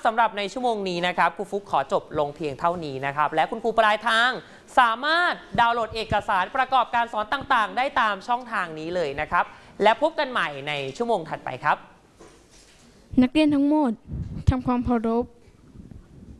สำหรับในชั่วโมงนี้นะครับครูฟุกขอจบลงเพียงเท่านี้นะครับและคุณครูปลายทางสามารถดาวน์โหลดเอกสารประกอบการสอนต่างๆได้ตามช่องทางนี้เลยนะครับและพบกันใหม่ในชั่วโมงถัดไปครับนักเรียนทั้งหมดทำความเคารพ